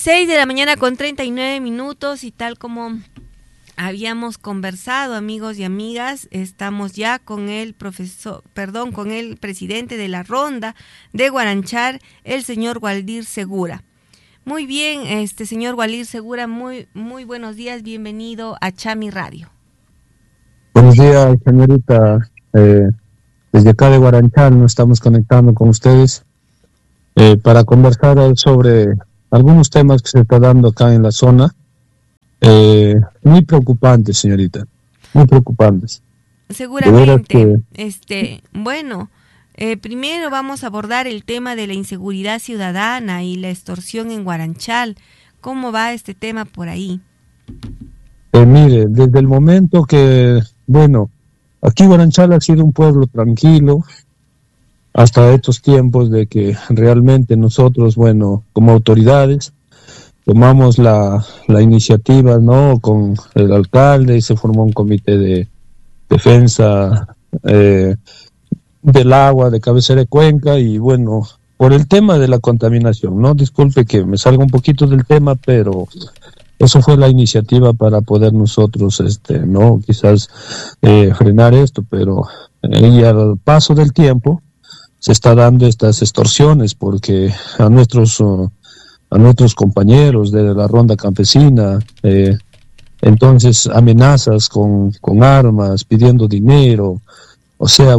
6 de la mañana con 39 minutos y tal como habíamos conversado, amigos y amigas, estamos ya con el con el presidente de la Ronda de Guaranchal, el señor Waldir Segura. Muy bien, señor Waldir Segura, muy buenos días, bienvenido a Chami Radio. Buenos días, señorita. Desde acá de Guaranchal nos estamos conectando con ustedes para conversar sobre algunos temas que se está dando acá en la zona. Muy preocupantes, señorita, muy preocupantes. Seguramente, primero vamos a abordar el tema de la inseguridad ciudadana y la extorsión en Guaranchal. ¿Cómo va este tema por ahí? Mire, desde el momento que, aquí Guaranchal ha sido un pueblo tranquilo hasta estos tiempos de que realmente nosotros, como autoridades, tomamos la iniciativa, ¿no? Con el alcalde y se formó un comité de defensa del agua de cabecera de cuenca y por el tema de la contaminación, ¿no? Disculpe que me salga un poquito del tema, pero eso fue la iniciativa para poder nosotros, ¿no? Quizás frenar esto, pero y al paso del tiempo se está dando estas extorsiones porque a nuestros compañeros de la ronda campesina, entonces amenazas con armas, pidiendo dinero, o sea,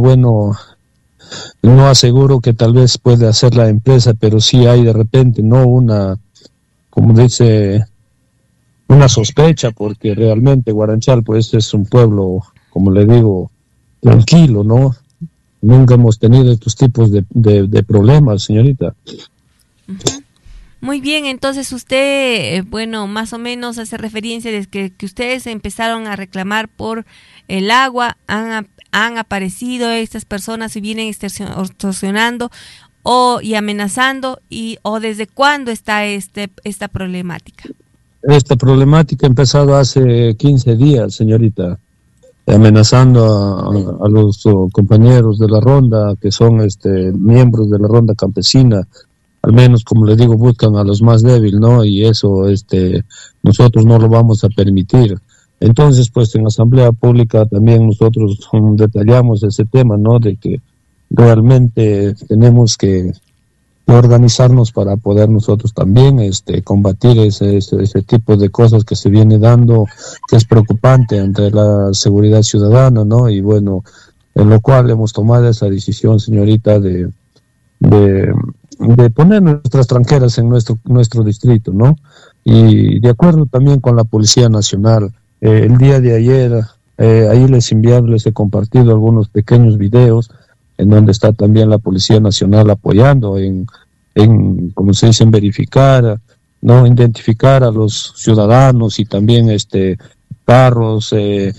no aseguro que tal vez puede hacer la empresa, pero sí hay de repente, ¿no? Como dice, una sospecha, porque realmente Guaranchal, pues, es un pueblo, como le digo, tranquilo, ¿no? Nunca hemos tenido estos tipos de problemas, señorita. Uh-huh. Muy bien, entonces usted, más o menos hace referencia de que ustedes empezaron a reclamar por el agua, han aparecido estas personas y vienen extorsionando y amenazando, o desde cuándo está esta problemática. Esta problemática ha empezado hace 15 días, señorita, amenazando a los compañeros de la ronda, que son miembros de la ronda campesina. Al menos, como le digo, buscan a los más débiles, ¿no? Y eso nosotros no lo vamos a permitir. Entonces, pues en Asamblea Pública también nosotros detallamos ese tema, ¿no? De que realmente tenemos que organizarnos para poder nosotros también combatir ese tipo de cosas que se viene dando, que es preocupante ante la seguridad ciudadana, ¿no? Y en lo cual hemos tomado esa decisión, señorita, de poner nuestras tranqueras en nuestro distrito, ¿no? Y de acuerdo también con la Policía Nacional, el día de ayer, ahí les he compartido algunos pequeños videos en donde está también la Policía Nacional apoyando en como se dice, en verificar, ¿no? Identificar a los ciudadanos y también carros,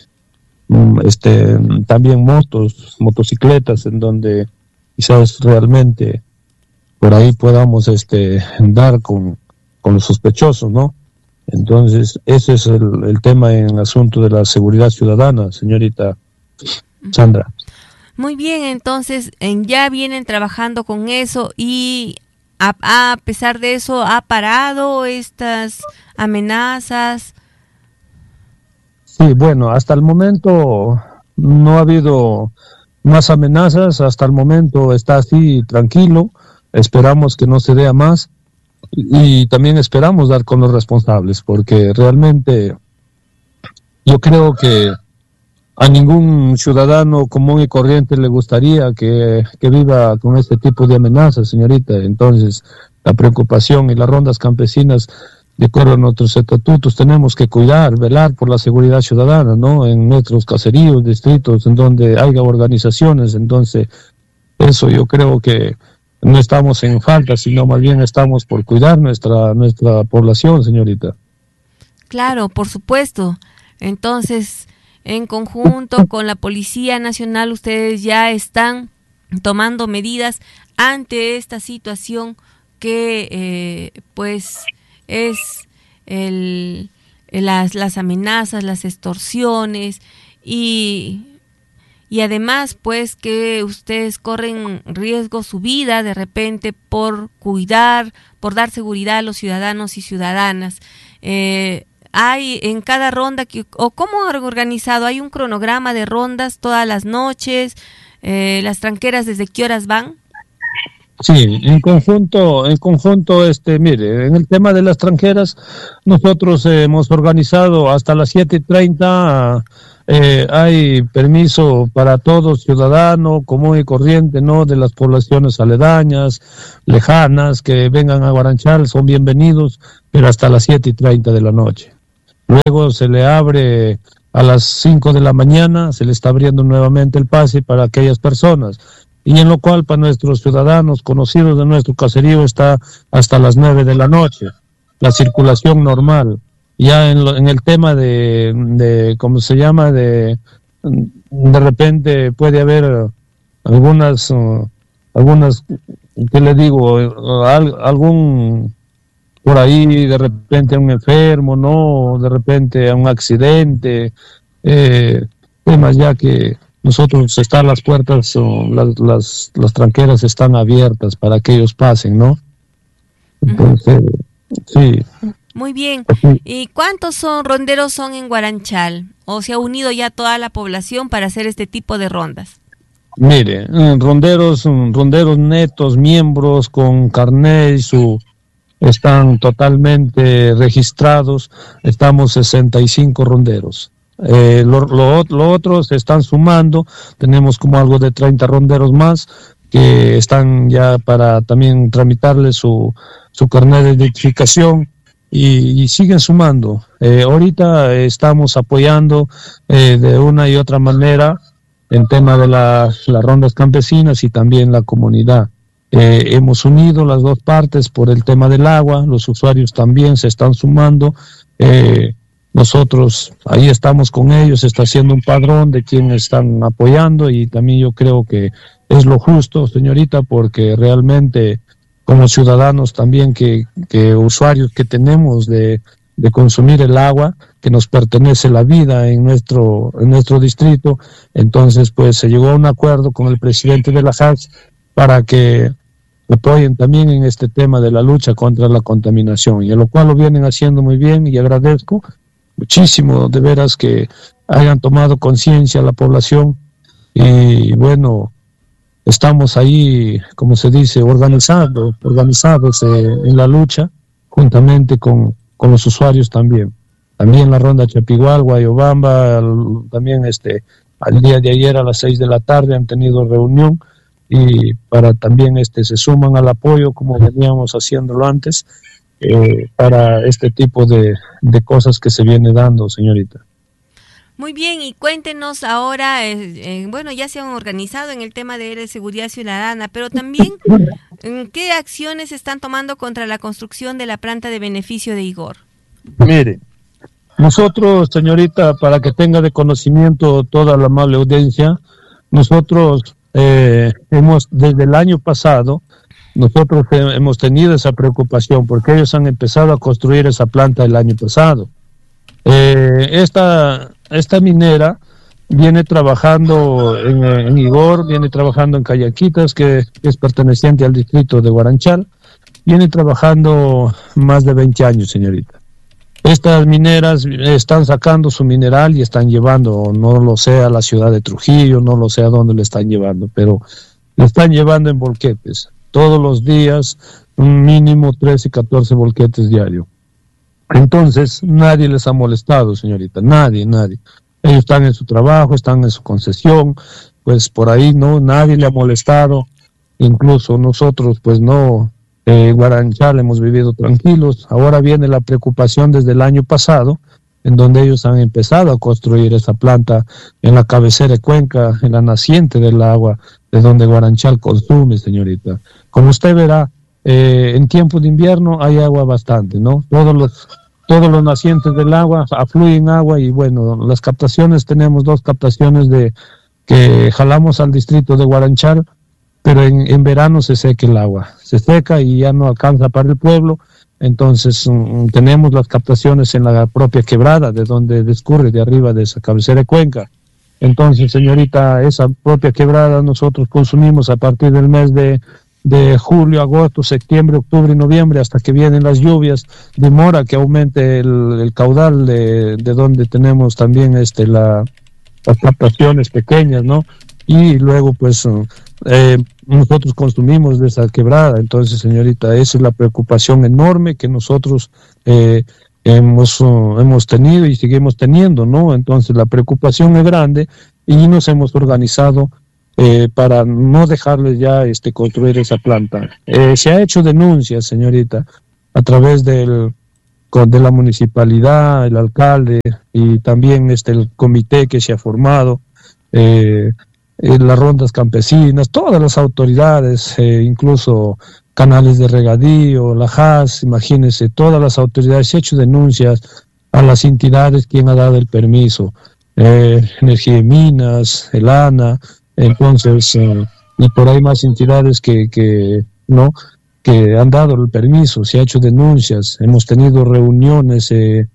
también motocicletas, en donde quizás realmente por ahí podamos dar con los sospechosos, ¿no? Entonces, ese es el tema en el asunto de la seguridad ciudadana, señorita Sandra. Muy bien, entonces ya vienen trabajando con eso y a pesar de eso ha parado estas amenazas. Sí, hasta el momento no ha habido más amenazas, hasta el momento está así tranquilo, esperamos que no se dé a más y también esperamos dar con los responsables, porque realmente yo creo que a ningún ciudadano común y corriente le gustaría que viva con este tipo de amenazas, señorita. Entonces, la preocupación y las rondas campesinas, de acuerdo a nuestros estatutos, tenemos que cuidar, velar por la seguridad ciudadana, ¿no? En nuestros caseríos, distritos, en donde haya organizaciones. Entonces, eso yo creo que no estamos en falta, sino más bien estamos por cuidar nuestra población, señorita. Claro, por supuesto. Entonces, en conjunto con la Policía Nacional, ustedes ya están tomando medidas ante esta situación que es las amenazas, las extorsiones y y además pues que ustedes corren riesgo su vida de repente por cuidar, por dar seguridad a los ciudadanos y ciudadanas. Hay en cada ronda, o cómo han organizado, hay un cronograma de rondas todas las noches, las tranqueras desde qué horas van. Sí, en conjunto, mire, en el tema de las tranqueras, nosotros hemos organizado hasta las 7:30, hay permiso para todo ciudadano común y corriente, ¿no? De las poblaciones aledañas, lejanas, que vengan a Guaranchal, son bienvenidos, pero hasta las 7:30 de la noche. Luego se le abre a las 5 de la mañana, se le está abriendo nuevamente el pase para aquellas personas. Y en lo cual para nuestros ciudadanos conocidos de nuestro caserío está hasta las 9 de la noche, la circulación normal. Ya en el tema de ¿cómo se llama? De repente puede haber algunas, ¿qué le digo? Algún, por ahí de repente un enfermo, ¿no? De repente un accidente, temas ya que nosotros están las puertas, las tranqueras están abiertas para que ellos pasen, ¿no? Entonces, sí. Muy bien. ¿Y cuántos ronderos son en Guaranchal? ¿O se ha unido ya toda la población para hacer este tipo de rondas? Mire, ronderos netos, miembros con carnet, están totalmente registrados, estamos 65 ronderos. Lo otro se están sumando, tenemos como algo de 30 ronderos más que están ya para también tramitarle su carnet de identificación y siguen sumando. Ahorita estamos apoyando de una y otra manera en tema de las rondas campesinas y también la comunidad. Hemos unido las dos partes por el tema del agua, los usuarios también se están sumando. Nosotros ahí estamos con ellos, se está haciendo un padrón de quienes están apoyando y también yo creo que es lo justo, señorita, porque realmente como ciudadanos también que usuarios que tenemos de consumir el agua, que nos pertenece la vida en nuestro distrito, entonces pues se llegó a un acuerdo con el presidente de la JAS para que apoyen también en este tema de la lucha contra la contaminación, y a lo cual lo vienen haciendo muy bien y agradezco muchísimo de veras que hayan tomado conciencia la población y bueno, estamos ahí, como se dice, organizados en la lucha juntamente con los usuarios también la ronda Chapigual, Guayobamba, también al día de ayer a las 6 de la tarde han tenido reunión y para también se suman al apoyo como veníamos haciéndolo antes. Para este tipo de cosas que se viene dando, señorita. Muy bien, y cuéntenos ahora, bueno, ya se han organizado en el tema de seguridad ciudadana, pero también, ¿qué acciones están tomando contra la construcción de la planta de beneficio de Igor? Mire, nosotros, señorita, para que tenga de conocimiento toda la amable audiencia, nosotros hemos, desde el año pasado, nosotros hemos tenido esa preocupación porque ellos han empezado a construir esa planta el año pasado. Esta minera viene trabajando en Igor, viene trabajando en Cayaquitas, que es perteneciente al distrito de Guaranchal, viene trabajando más de 20 años, señorita. Estas mineras están sacando su mineral y están llevando, no lo sé, a la ciudad de Trujillo, no lo sé a dónde le están llevando, pero le están llevando en volquetes. Todos los días, un mínimo 13 y 14 volquetes diarios. Entonces, nadie les ha molestado, señorita, nadie. Ellos están en su trabajo, están en su concesión, pues por ahí no, nadie le ha molestado. Incluso nosotros, pues no, Guaranchal hemos vivido tranquilos. Ahora viene la preocupación desde el año pasado, en donde ellos han empezado a construir esa planta en la cabecera de Cuenca, en la naciente del agua, de donde Guaranchal consume, señorita. Como usted verá, en tiempo de invierno hay agua bastante, ¿no? Todos los nacientes del agua afluyen agua y bueno, las captaciones, tenemos 2 captaciones que jalamos al distrito de Guaranchal, pero en verano se seca el agua, se seca y ya no alcanza para el pueblo. Entonces tenemos las captaciones en la propia quebrada, de donde discurre de arriba de esa cabecera de Cuenca. Entonces, señorita, esa propia quebrada nosotros consumimos a partir del mes de julio, agosto, septiembre, octubre y noviembre, hasta que vienen las lluvias, demora que aumente el caudal de donde tenemos también las captaciones pequeñas, ¿no? Y luego, pues, nosotros consumimos de esa quebrada. Entonces, señorita, esa es la preocupación enorme que nosotros hemos tenido y seguimos teniendo, ¿no? Entonces, la preocupación es grande y nos hemos organizado para no dejarles ya construir esa planta. Se ha hecho denuncias, señorita, a través de la municipalidad, el alcalde y también el comité que se ha formado, las rondas campesinas, todas las autoridades, incluso canales de regadío, la JAS, imagínense, todas las autoridades. Se ha hecho denuncias a las entidades quien ha dado el permiso, Energía de Minas, el ANA, entonces, y por ahí más entidades que han dado el permiso. Se ha hecho denuncias, hemos tenido reuniones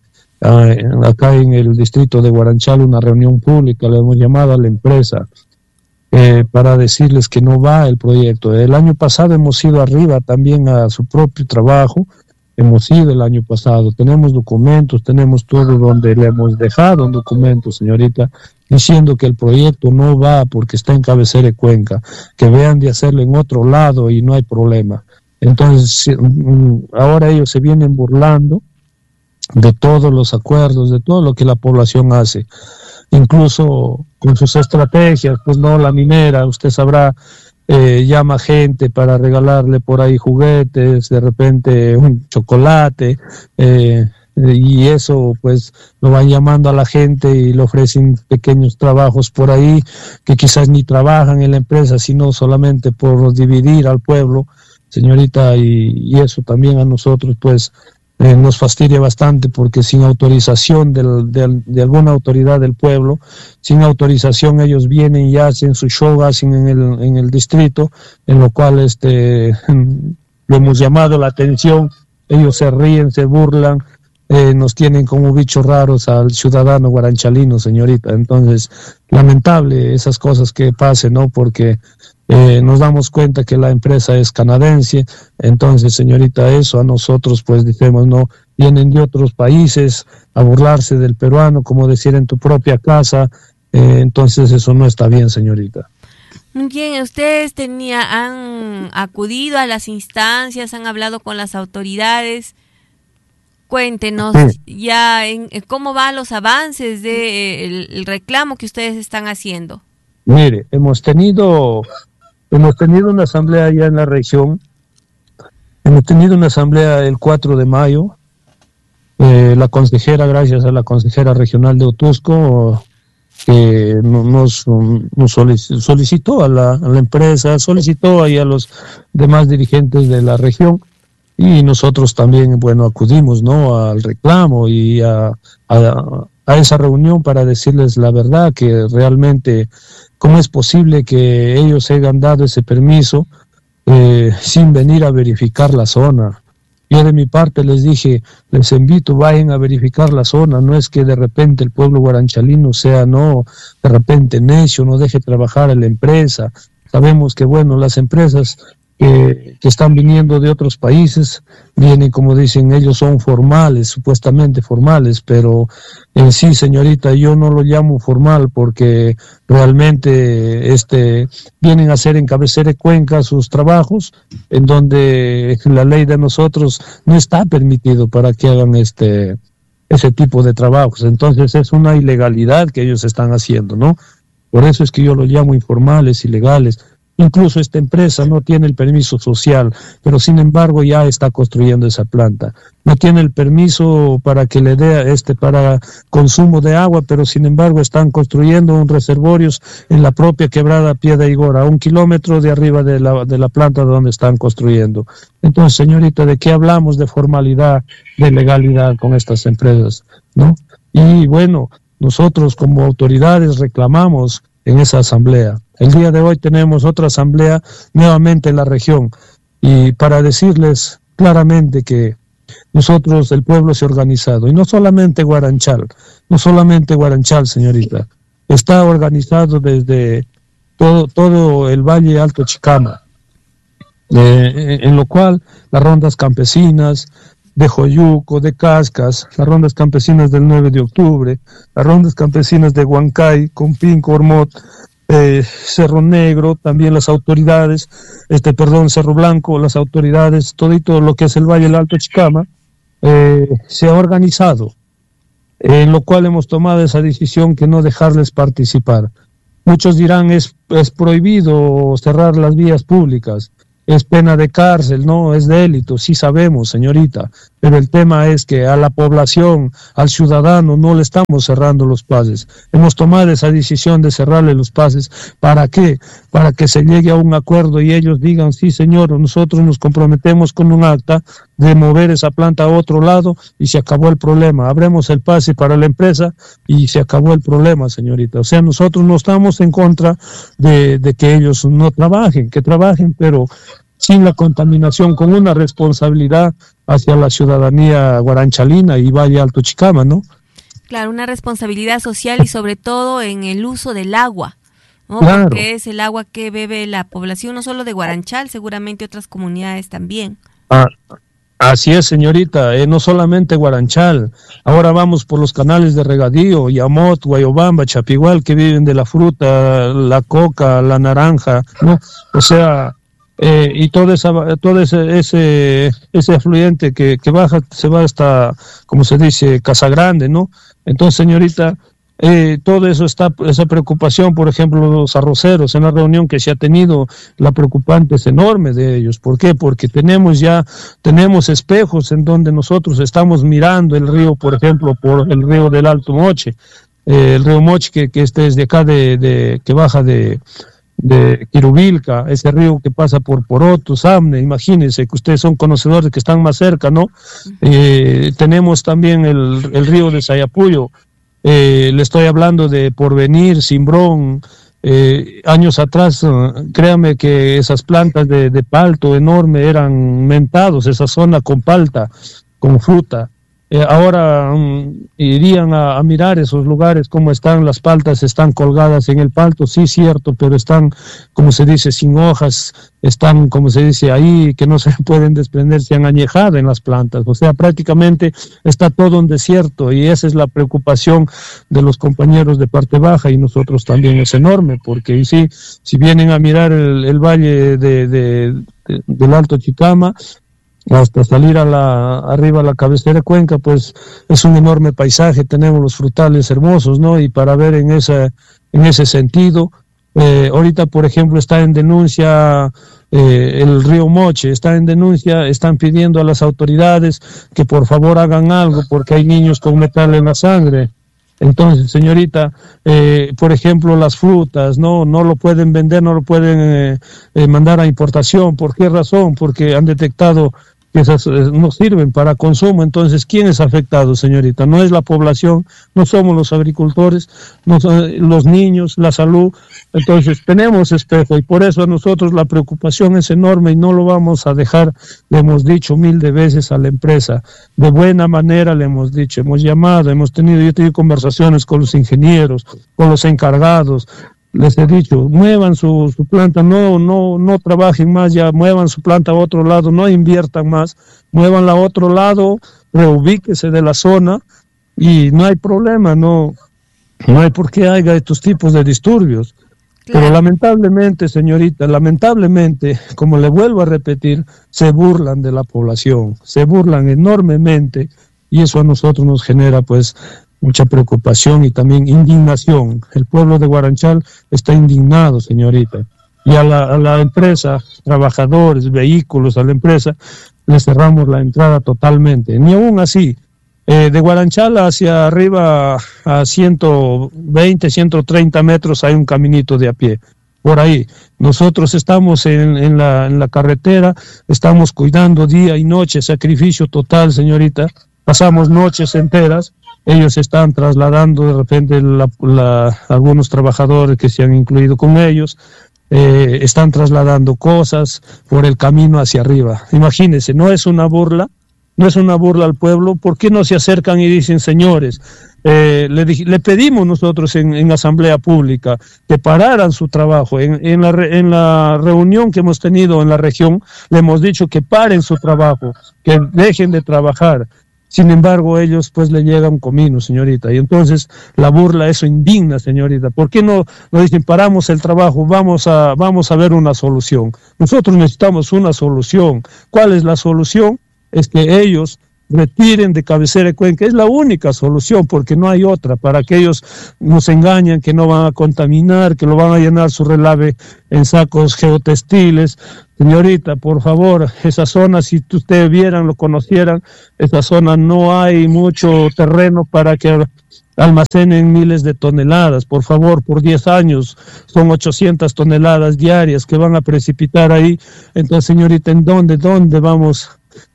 acá en el distrito de Guaranchal, una reunión pública, le hemos llamado a la empresa para decirles que no va el proyecto. El año pasado hemos ido arriba también a su propio trabajo, hemos ido el año pasado, tenemos documentos, tenemos todo donde le hemos dejado un documento, señorita, diciendo que el proyecto no va porque está en cabecera de cuenca, que vean de hacerlo en otro lado y no hay problema. Entonces, ahora ellos se vienen burlando de todos los acuerdos, de todo lo que la población hace, incluso con sus estrategias. Pues no, la minera, usted sabrá, llama gente para regalarle por ahí juguetes, de repente un chocolate, y eso pues lo van llamando a la gente y le ofrecen pequeños trabajos por ahí que quizás ni trabajan en la empresa, sino solamente por dividir al pueblo, señorita, y eso también a nosotros pues nos fastidia bastante, porque sin autorización de alguna autoridad del pueblo, sin autorización ellos vienen y hacen su show, hacen en el distrito, en lo cual lo hemos llamado la atención, ellos se ríen, se burlan, nos tienen como bichos raros al ciudadano guaranchalino, señorita. Entonces, lamentable esas cosas que pasen, ¿no? Porque nos damos cuenta que la empresa es canadiense. Entonces, señorita, eso a nosotros pues decimos, no, vienen de otros países a burlarse del peruano, como decir en tu propia casa. Entonces eso no está bien, señorita. Muy bien, ustedes han acudido a las instancias, han hablado con las autoridades. Cuéntenos ya cómo van los avances del reclamo que ustedes están haciendo. Mire, hemos tenido una asamblea allá en la región. Hemos tenido una asamblea el 4 de mayo. La consejera, gracias a la consejera regional de Otusco, que nos solicitó a la empresa, solicitó ahí a los demás dirigentes de la región, y nosotros también, bueno, acudimos, ¿no?, al reclamo y a esa reunión para decirles la verdad, que realmente cómo es posible que ellos hayan dado ese permiso sin venir a verificar la zona. Yo de mi parte les dije, les invito, vayan a verificar la zona, no es que de repente el pueblo guaranchalino sea, no, de repente necio, no deje trabajar a la empresa. Sabemos que, bueno, las empresas que están viniendo de otros países, vienen, como dicen ellos, son formales, supuestamente formales, pero en sí, señorita, yo no lo llamo formal, porque realmente vienen a hacer en cabecera de cuenca sus trabajos, en donde la ley de nosotros no está permitido para que hagan ese tipo de trabajos. Entonces es una ilegalidad que ellos están haciendo, ¿no? Por eso es que yo lo llamo informales, ilegales. Incluso esta empresa no tiene el permiso social, pero sin embargo ya está construyendo esa planta. No tiene el permiso para que le dé para consumo de agua, pero sin embargo están construyendo un reservorios en la propia quebrada Piedra Igora, a 1 kilómetro de arriba de la planta donde están construyendo. Entonces, señorita, ¿de qué hablamos de formalidad, de legalidad con estas empresas, no? Y bueno, nosotros como autoridades reclamamos en esa asamblea. El día de hoy tenemos otra asamblea nuevamente en la región, y para decirles claramente que nosotros, el pueblo, se ha organizado, y no solamente Guaranchal, señorita. está organizado desde todo el Valle Alto Chicama, en lo cual las rondas campesinas de Joyuco, de Cascas, las rondas campesinas del 9 de octubre, las rondas campesinas de Huancay, Compinco, Ormot, Cerro Negro, también las autoridades, Cerro Blanco, las autoridades, todo lo que es el Valle del Alto Chicama, se ha organizado, en lo cual hemos tomado esa decisión que no dejarles participar. Muchos dirán es prohibido cerrar las vías públicas, es pena de cárcel, no, es delito, sí sabemos, señorita, pero el tema es que a la población, al ciudadano, no le estamos cerrando los pases. Hemos tomado esa decisión de cerrarle los pases. ¿Para qué? Para que se llegue a un acuerdo y ellos digan, sí, señor, nosotros nos comprometemos con un acta de mover esa planta a otro lado y se acabó el problema. Abremos el pase para la empresa y se acabó el problema, señorita. O sea, nosotros no estamos en contra de que ellos no trabajen, que trabajen, pero sin la contaminación, con una responsabilidad hacia la ciudadanía guaranchalina y Valle Alto Chicama, ¿no? Claro, una responsabilidad social y sobre todo en el uso del agua, ¿no? Claro. Porque es el agua que bebe la población, no solo de Guaranchal, seguramente otras comunidades también. Así es, señorita, no solamente Guaranchal, ahora vamos por los canales de regadío, Yamot, Guayobamba, Chapigual, que viven de la fruta, la coca, la naranja, ¿no? O sea, y todo ese afluente que baja, se va hasta, como se dice, Casa Grande, ¿no? Entonces, señorita, todo eso esa preocupación, por ejemplo, los arroceros, en la reunión que se ha tenido, la preocupante es enorme de ellos. ¿Por qué? Porque tenemos espejos en donde nosotros estamos mirando el río, por ejemplo, por el río del Alto Moche, el río Moche que este es de acá, que baja de Quirubilca, ese río que pasa por Poroto, Samne, imagínense que ustedes son conocedores que están más cerca, ¿no? Tenemos también el río de Sayapuyo, le estoy hablando de Porvenir, Cimbrón, años atrás, créame que esas plantas de palto enorme eran mentados, esa zona con palta, con fruta. Ahora irían a mirar esos lugares, cómo están, las paltas están colgadas en el palto, sí, cierto, pero están, como se dice, sin hojas, están, como se dice ahí, que no se pueden desprender, se han añejado en las plantas, o sea, prácticamente está todo un desierto y esa es la preocupación de los compañeros de parte baja y nosotros también es enorme, porque sí, si vienen a mirar el valle del Alto Chicama, hasta salir arriba a la cabecera de Cuenca, pues es un enorme paisaje, tenemos los frutales hermosos, ¿no? Y para ver en ese sentido, ahorita, por ejemplo, está en denuncia el río Moche, está en denuncia, están pidiendo a las autoridades que por favor hagan algo porque hay niños con metal en la sangre. Entonces, señorita, por ejemplo, las frutas, no lo pueden vender, no lo pueden mandar a importación. ¿Por qué razón? Porque han detectado que esas no sirven para consumo. Entonces, ¿quién es afectado, señorita? No es la población, no somos los agricultores, no son los niños, la salud. Entonces, tenemos espejo y por eso a nosotros la preocupación es enorme y no lo vamos a dejar. Le hemos dicho 1000 veces a la empresa, de buena manera le hemos dicho, hemos llamado, yo he tenido conversaciones con los ingenieros, con los encargados. Les he dicho, muevan su planta, no trabajen más, ya muevan su planta a otro lado, no inviertan más, muévanla a otro lado, reubíquese de la zona y no hay problema, no hay por qué haya estos tipos de disturbios. Claro. Pero lamentablemente, señorita, como le vuelvo a repetir, se burlan de la población, se burlan enormemente y eso a nosotros nos genera pues mucha preocupación y también indignación. El pueblo de Guaranchal está indignado, señorita. Y a la empresa, trabajadores, vehículos, a la empresa, le cerramos la entrada totalmente. Ni aún así, de Guaranchal hacia arriba a 120, 130 metros hay un caminito de a pie. Por ahí, nosotros estamos en la carretera, estamos cuidando día y noche, sacrificio total, señorita. Pasamos noches enteras. Ellos están trasladando de repente algunos trabajadores que se han incluido con ellos, están trasladando cosas por el camino hacia arriba. Imagínense, no es una burla al pueblo. ¿Por qué no se acercan y dicen, señores, le pedimos nosotros en asamblea pública que pararan su trabajo. En la reunión que hemos tenido en la región, le hemos dicho que paren su trabajo, que dejen de trabajar. Sin embargo, ellos pues le llega un comino, señorita, y entonces la burla, eso indigna, señorita. ¿Por qué no dicen paramos el trabajo, vamos a ver una solución? Nosotros necesitamos una solución. ¿Cuál es la solución? Es que ellos retiren de cabecera de Cuenca, es la única solución, porque no hay otra, para que ellos nos engañan que no van a contaminar, que lo van a llenar su relave en sacos geotextiles. Señorita, por favor, esa zona, si ustedes vieran, lo conocieran, esa zona no hay mucho terreno para que almacenen miles de toneladas. Por favor, por 10 años son 800 toneladas diarias que van a precipitar ahí. Entonces, señorita, ¿en dónde vamos?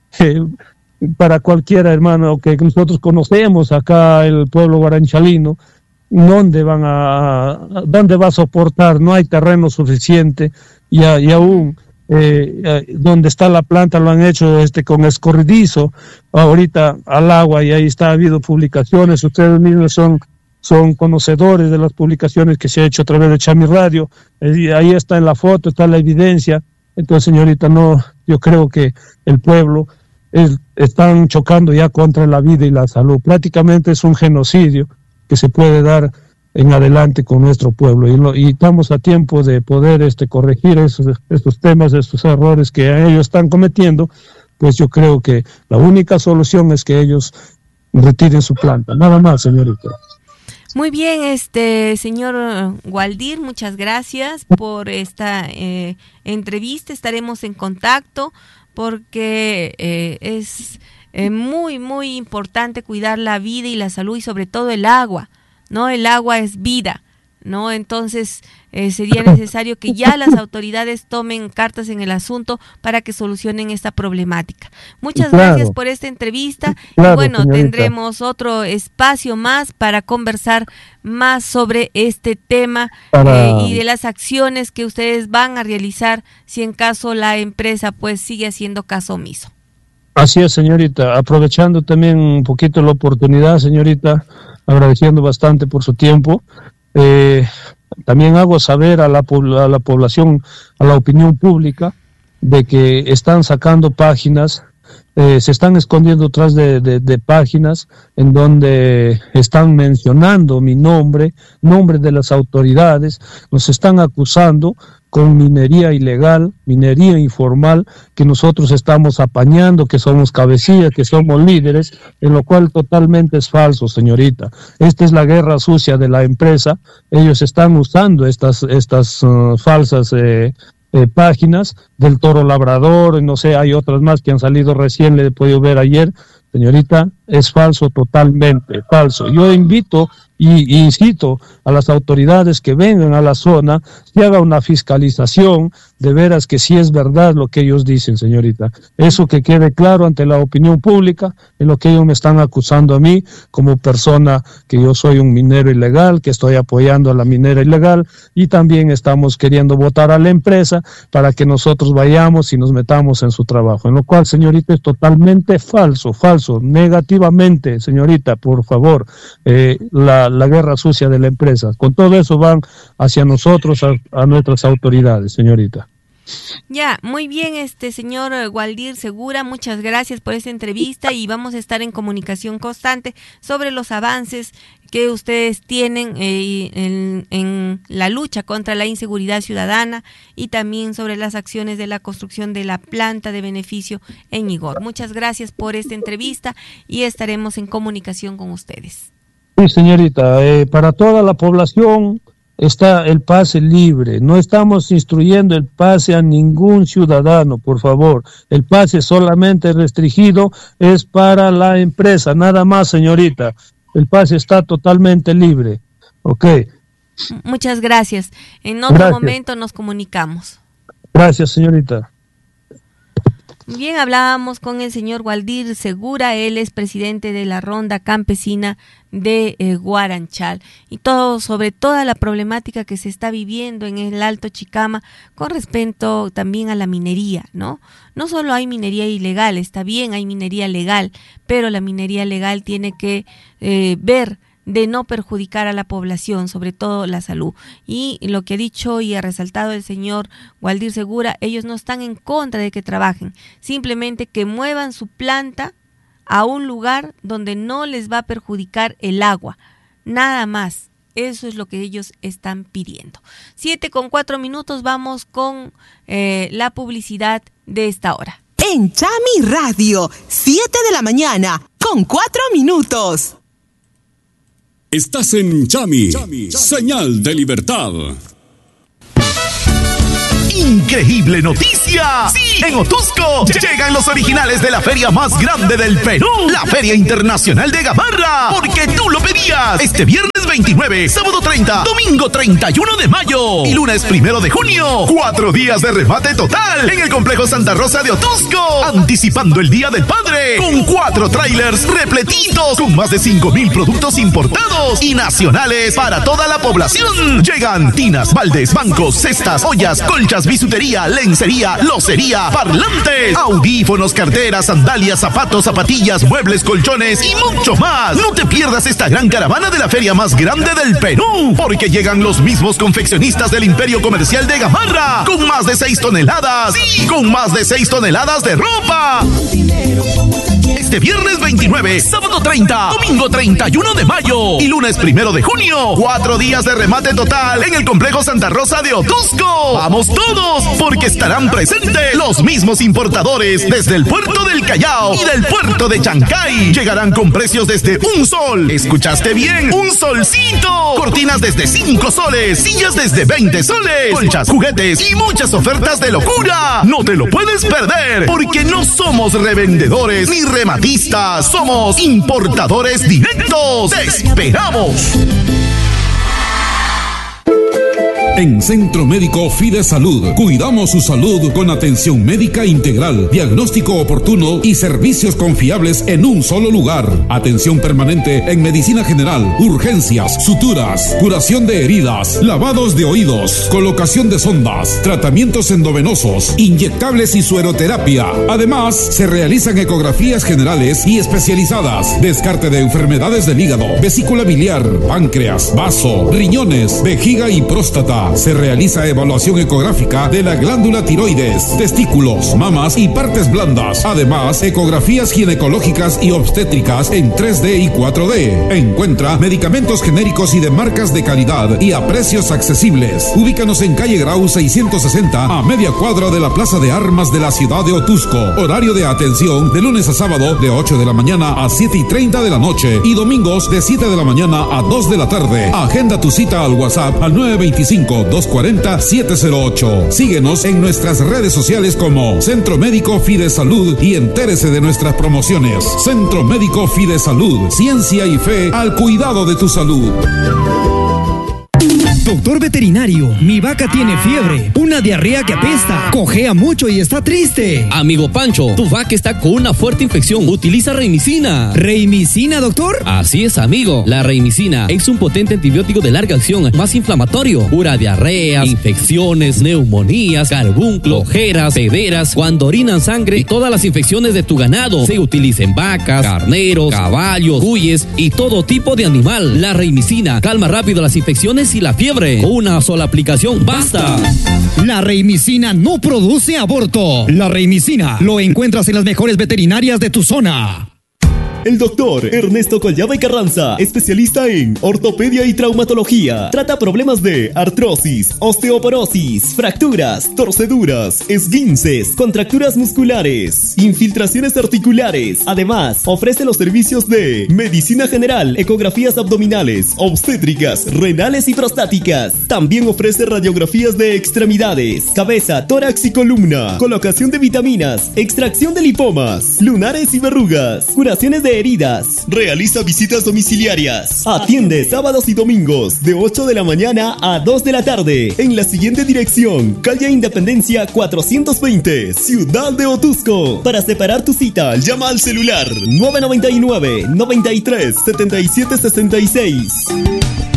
Para cualquiera, hermano, que nosotros conocemos acá el pueblo guaranchalino, ¿dónde va a soportar? No hay terreno suficiente y aún donde está la planta lo han hecho con escorridizo ahorita al agua, y ahí ha habido publicaciones, ustedes mismos son conocedores de las publicaciones que se ha hecho a través de Chami Radio, ahí está en la foto, está la evidencia. Entonces, señorita, no, yo creo que el pueblo están chocando ya contra la vida y la salud. Prácticamente es un genocidio que se puede dar en adelante con nuestro pueblo, y estamos a tiempo de poder corregir estos temas, estos errores que ellos están cometiendo. Pues yo creo que la única solución es que ellos retiren su planta, nada más, señorita. Muy bien, señor Waldir, muchas gracias por esta entrevista. Estaremos en contacto porque es muy, muy importante cuidar la vida y la salud, y sobre todo el agua, ¿no? El agua es vida, ¿no? Entonces sería necesario que ya las autoridades tomen cartas en el asunto para que solucionen esta problemática. Muchas gracias por esta entrevista. Claro, y bueno, señorita, tendremos otro espacio más para conversar más sobre este tema y de las acciones que ustedes van a realizar si en caso la empresa pues sigue haciendo caso omiso. Así es, señorita. Aprovechando también un poquito la oportunidad, señorita, agradeciendo bastante por su tiempo. También hago saber a la población, a la opinión pública, de que están sacando páginas, se están escondiendo tras de páginas en donde están mencionando mi nombre de las autoridades, nos están acusando con minería ilegal, minería informal, que nosotros estamos apañando, que somos cabecillas, que somos líderes, en lo cual totalmente es falso, señorita. Esta es la guerra sucia de la empresa. Ellos están usando estas falsas páginas del Toro Labrador, no sé, hay otras más que han salido recién, le he podido ver ayer. Señorita, es falso, totalmente falso. Yo invito y incito a las autoridades que vengan a la zona, que haga una fiscalización de veras que sí es verdad lo que ellos dicen, señorita. Eso que quede claro ante la opinión pública, en lo que ellos me están acusando a mí como persona, que yo soy un minero ilegal, que estoy apoyando a la minera ilegal, y también estamos queriendo votar a la empresa para que nosotros vayamos y nos metamos en su trabajo. En lo cual, señorita, es totalmente falso, negativamente, señorita, por favor, la guerra sucia de la empresa. Con todo eso van hacia nosotros, a nuestras autoridades, señorita. Ya, muy bien, señor Waldir Segura, muchas gracias por esta entrevista, y vamos a estar en comunicación constante sobre los avances que ustedes tienen en la lucha contra la inseguridad ciudadana, y también sobre las acciones de la construcción de la planta de beneficio en Igor. Muchas gracias por esta entrevista y estaremos en comunicación con ustedes. Sí, señorita, para toda la población está el pase libre. No estamos instruyendo el pase a ningún ciudadano, por favor. El pase solamente restringido es para la empresa, nada más, señorita. El pase está totalmente libre. Ok. Muchas gracias. En otro momento nos comunicamos. Gracias, señorita. Bien, hablábamos con el señor Waldir Segura, él es presidente de la Ronda Campesina de Guaranchal, y todo sobre toda la problemática que se está viviendo en el Alto Chicama con respecto también a la minería, ¿no? No solo hay minería ilegal, está bien, hay minería legal, pero la minería legal tiene que ver de no perjudicar a la población, sobre todo la salud. Y lo que ha dicho y ha resaltado el señor Waldir Segura, ellos no están en contra de que trabajen, simplemente que muevan su planta a un lugar donde no les va a perjudicar el agua, nada más. Eso es lo que ellos están pidiendo. 7:04, vamos con la publicidad de esta hora. En Chami Radio, 7:04. Estás en Chami, señal de libertad. ¡Increíble noticia! ¡Sí! En Otusco llegan los originales de la feria más grande del Perú, la Feria Internacional de Gamarra, porque tú lo pedías. Este viernes 29, sábado 30, domingo 31 de mayo y lunes 1 de junio. 4 días de remate total en el Complejo Santa Rosa de Otusco, anticipando el Día del Padre, con 4 trailers repletitos con más de 5,000 productos importados y nacionales para toda la población. Llegan tinas, baldes, bancos, cestas, ollas, colchas, bisutería, lencería, locería, parlantes, audífonos, carteras, sandalias, zapatos, zapatillas, muebles, colchones y mucho más. No te pierdas esta gran caravana de la feria más grande del Perú, porque llegan los mismos confeccionistas del Imperio Comercial de Gamarra, con más de 6 toneladas, sí, con más de 6 toneladas de ropa. Este viernes 29, sábado 30, domingo 31 de mayo y lunes 1 de junio. 4 días de remate total en el Complejo Santa Rosa de Otusco. ¡Vamos todos! Porque estarán presentes los mismos importadores desde el puerto del Callao y del puerto de Chancay. Llegarán con precios desde $1 sol. ¿Escuchaste bien? ¡Un solcito! Cortinas desde 5 soles, sillas desde 20 soles, colchas, juguetes y muchas ofertas de locura. No te lo puedes perder, porque no somos revendedores ni rematistas, somos importadores directos. ¡Te esperamos! En Centro Médico Fide Salud, cuidamos su salud con atención médica integral, diagnóstico oportuno y servicios confiables en un solo lugar. Atención permanente en medicina general, urgencias, suturas, curación de heridas, lavados de oídos, colocación de sondas, tratamientos endovenosos, inyectables y sueroterapia. Además, se realizan ecografías generales y especializadas, descarte de enfermedades del hígado, vesícula biliar, páncreas, vaso, riñones, vejiga y próstata. Se realiza evaluación ecográfica de la glándula tiroides, testículos, mamas y partes blandas. Además, ecografías ginecológicas y obstétricas en 3D y 4D. Encuentra medicamentos genéricos y de marcas de calidad y a precios accesibles. Ubícanos en calle Grau 660, a media cuadra de la Plaza de Armas de la ciudad de Otusco. Horario de atención de lunes a sábado de 8 de la mañana a 7:30 de la noche y domingos de 7 de la mañana a 2 de la tarde. Agenda tu cita al WhatsApp al 925-240-708. Síguenos en nuestras redes sociales como Centro Médico Fide Salud y entérese de nuestras promociones. Centro Médico Fide Salud, ciencia y fe al cuidado de tu salud. Doctor veterinario, mi vaca tiene fiebre, una diarrea que apesta, cojea mucho y está triste. Amigo Pancho, tu vaca está con una fuerte infección. Utiliza Reimicina. ¿Reimicina, doctor? Así es, amigo. La Reimicina es un potente antibiótico de larga acción, más inflamatorio. Cura diarreas, infecciones, neumonías, carbunclo, ojeras, pederas, cuando orinan sangre y todas las infecciones de tu ganado. Se utiliza en vacas, carneros, caballos, cuyes y todo tipo de animal. La Reimicina calma rápido las infecciones y la fiebre. Una sola aplicación basta. La Reimicina no produce aborto. La Reimicina lo encuentras en las mejores veterinarias de tu zona. El doctor Ernesto Collada y Carranza, especialista en ortopedia y traumatología. Trata problemas de artrosis, osteoporosis, fracturas, torceduras, esguinces, contracturas musculares, infiltraciones articulares. Además, ofrece los servicios de medicina general, ecografías abdominales, obstétricas, renales y prostáticas. También ofrece radiografías de extremidades, cabeza, tórax y columna, colocación de vitaminas, extracción de lipomas, lunares y verrugas, curaciones de heridas. Realiza visitas domiciliarias. Atiende sábados y domingos de 8 de la mañana a 2 de la tarde en la siguiente dirección: calle Independencia 420, Ciudad de Otusco. Para separar tu cita, llama al celular 999 93 77 66.